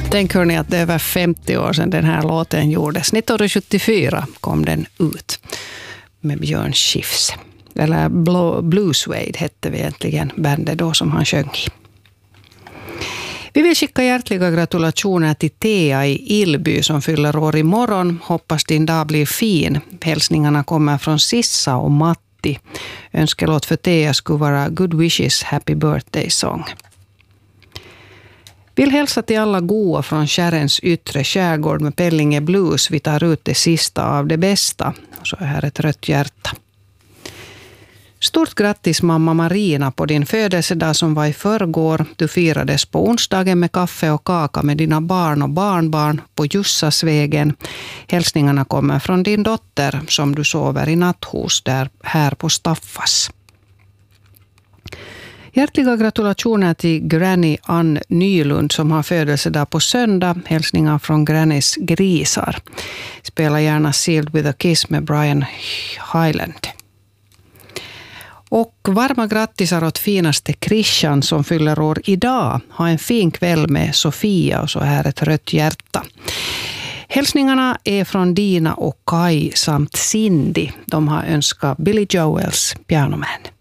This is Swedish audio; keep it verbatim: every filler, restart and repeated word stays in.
Tänk hörni att det är över femtio år sedan den här låten gjordes. nittonhundrasjuttiofyra kom den ut med Björn Skifs. Eller Blue Suede hette vi egentligen bandet då som han sjöng i. Vi vill skicka hjärtliga gratulationer till Thea i Ilby som fyller år imorgon. Hoppas din dag blir fin. Hälsningarna kommer från Sissa och Matti. Önskelåt för Thea skulle vara Good Wishes Happy Birthday Song. Vill hälsa till alla goa från Kärrens yttre skärgård med Pellinge Blues. Vi tar ut det sista av det bästa. Och så är här ett rött hjärta. Stort grattis mamma Marina på din födelsedag som var i förrgår. Du firades på onsdagen med kaffe och kaka med dina barn och barnbarn på Jussasvägen. Hälsningarna kommer från din dotter som du sover i natthus där här på Staffas. Hjärtliga gratulationer till Granny Ann Nylund som har födelsedag på söndag. Hälsningar från Grannys grisar. Spela gärna Sealed with a Kiss med Brian Hyland. Och varma grattisar åt finaste Christian som fyller år idag. Ha en fin kväll med Sofia och så här ett rött hjärta. Hälsningarna är från Dina och Kai samt Cindy. De har önskat Billy Joels Piano Man.